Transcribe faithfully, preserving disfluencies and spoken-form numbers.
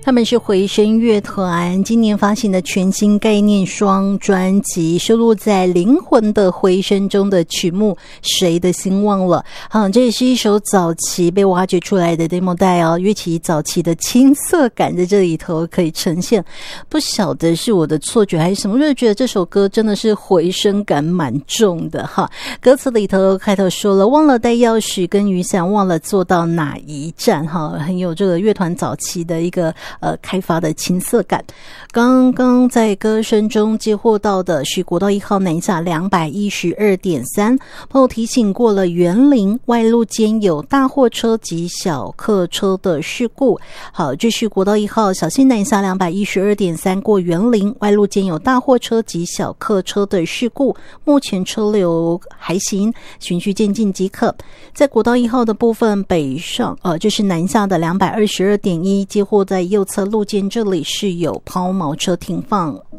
他们是回声乐团今年发行的全新概念双专辑，收录在《灵魂的回声》中的曲目《谁的心忘了》。好，这也是一首早期被挖掘出来的 demo 带哦，乐器早期的青涩感在这里头可以呈现。不晓得是我的错觉还是什么，就是觉得这首歌真的是回声感蛮重的哈。歌词里头开头说了，忘了带钥匙跟雨伞，忘了坐到哪一站哈，很有这个乐团早期的一个呃开发的青涩感。刚刚在歌声中接获到的是国道一号南下 两百一十二点三， 朋友提醒过了，园林外路间有大货车及小客车的事故。好，这是国道一号小心南下 两百一十二点三， 过园林外路间有大货车及小客车的事故，目前车流还行，循序渐进即可。在国道一号的部分北上呃，这是南下的 两百二十二点一， 接获在右侧路肩这里是有抛锚车停放，